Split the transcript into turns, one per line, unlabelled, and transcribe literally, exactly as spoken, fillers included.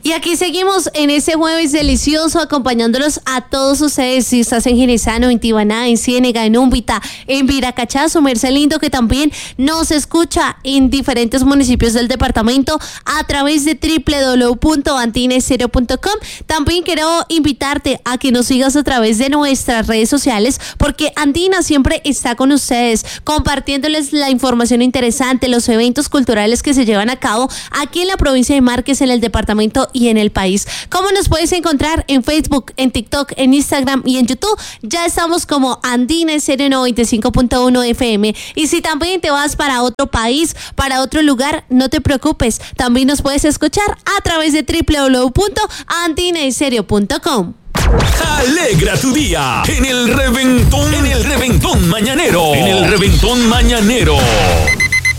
Y aquí seguimos en este jueves delicioso acompañándolos a todos ustedes. Si estás en Gerizano, en Tibaná, en Ciénega, en Úmbita, en Viracachazo, Mercelindo, que también nos escucha en diferentes municipios del departamento a través de doble u doble u doble u punto andina estéreo punto com. También quiero invitarte a que nos sigas a través de nuestras redes sociales, porque Andina siempre está con ustedes, compartiéndoles la información interesante, los eventos culturales que se llevan a cabo aquí en la provincia de Márquez, en el departamento y en el país. ¿Cómo nos puedes encontrar? En Facebook, en TikTok, en Instagram y en YouTube. Ya estamos como Andina Estéreo noventa y cinco punto uno F M. Y si también te vas para otro país, para otro lugar, no te preocupes. También nos puedes escuchar a través de doble u doble u doble u punto andina estéreo punto com.
Alegra tu día en el reventón, en el reventón mañanero, en el reventón mañanero.